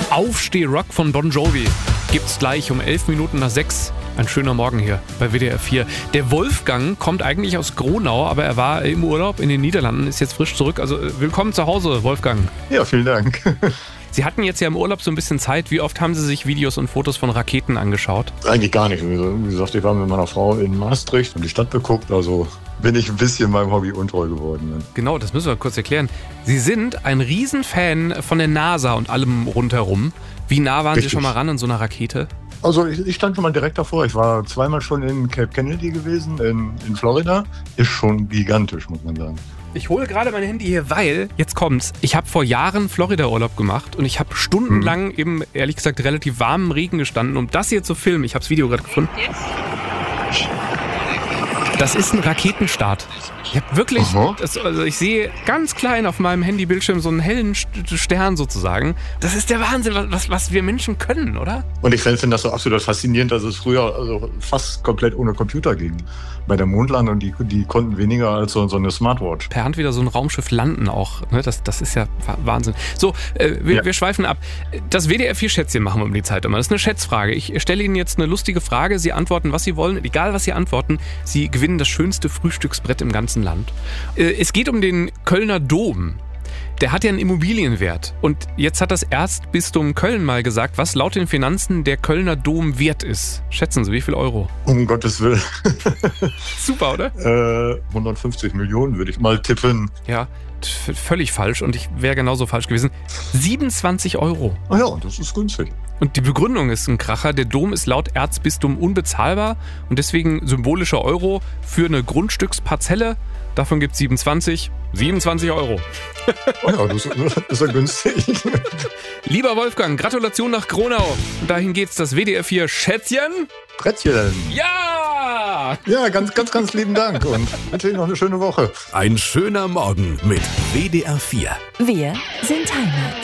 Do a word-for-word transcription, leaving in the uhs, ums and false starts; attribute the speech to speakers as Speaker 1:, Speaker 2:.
Speaker 1: Aufsteh-Rock von Bon Jovi gibt's gleich um elf Minuten nach sechs. Ein schöner Morgen hier bei W D R vier. Der Wolfgang kommt eigentlich aus Gronau, aber er war im Urlaub in den Niederlanden, ist jetzt frisch zurück. Also willkommen zu Hause, Wolfgang.
Speaker 2: Ja, vielen Dank.
Speaker 1: Sie hatten jetzt ja im Urlaub so ein bisschen Zeit. Wie oft haben Sie sich Videos und Fotos von Raketen angeschaut?
Speaker 2: Eigentlich gar nicht. Wie gesagt, ich war mit meiner Frau in Maastricht und die Stadt beguckt. Also bin ich ein bisschen meinem Hobby untreu geworden. Ne?
Speaker 1: Genau, das müssen wir kurz erklären. Sie sind ein Riesenfan von der NASA und allem rundherum. Wie nah waren
Speaker 2: Richtig.
Speaker 1: Sie schon mal ran an so einer Rakete?
Speaker 2: Also ich, ich stand schon mal direkt davor. Ich war zweimal schon in Cape Kennedy gewesen, in, in Florida. Ist schon gigantisch, muss man sagen.
Speaker 1: Ich hole gerade mein Handy hier, weil, jetzt kommt's, ich habe vor Jahren Florida-Urlaub gemacht und ich habe stundenlang im, ehrlich gesagt, relativ warmen Regen gestanden, um das hier zu filmen. Ich habe das Video gerade gefunden. Das ist ein Raketenstart. Ich habe wirklich, das, also ich sehe ganz klein auf meinem Handybildschirm so einen hellen Stern sozusagen. Das ist der Wahnsinn, was, was wir Menschen können, oder?
Speaker 2: Und ich finde das so absolut faszinierend, dass es früher also fast komplett ohne Computer ging. Bei der Mondlandung, die, die konnten weniger als so, so eine Smartwatch.
Speaker 1: Per Hand wieder so ein Raumschiff landen auch. Ne? Das, das ist ja Wahnsinn. So, äh, wir, ja. wir schweifen ab. Das W D R vier Schätzchen machen wir um die Zeit immer. Das ist eine Schätzfrage. Ich stelle Ihnen jetzt eine lustige Frage. Sie antworten, was Sie wollen. Egal, was Sie antworten, Sie gewinnen das schönste Frühstücksbrett im ganzen Land. Äh, es geht um den Kölner Dom. Der hat ja einen Immobilienwert. Und jetzt hat das Erzbistum Köln mal gesagt, was laut den Finanzen der Kölner Dom wert ist. Schätzen Sie, wie viel Euro?
Speaker 2: Um Gottes Willen.
Speaker 1: Super, oder?
Speaker 2: Äh, hundertfünfzig Millionen würde ich mal tippen.
Speaker 1: Ja, t- völlig falsch. Und ich wäre genauso falsch gewesen. siebenundzwanzig Euro.
Speaker 2: Ah ja, das ist günstig.
Speaker 1: Und die Begründung ist ein Kracher. Der Dom ist laut Erzbistum unbezahlbar und deswegen symbolischer Euro für eine Grundstücksparzelle. Davon gibt es siebenundzwanzig. siebenundzwanzig Euro.
Speaker 2: Oh ja, das ist ja günstig.
Speaker 1: Lieber Wolfgang, Gratulation nach Gronau. Und dahin geht's, das W D R vier Schätzchen.
Speaker 2: Brettchen.
Speaker 1: Ja!
Speaker 2: Ja, ganz, ganz, ganz lieben Dank und wünsche Ihnen noch eine schöne Woche.
Speaker 3: Ein schöner Morgen mit W D R vier.
Speaker 4: Wir sind Heimat.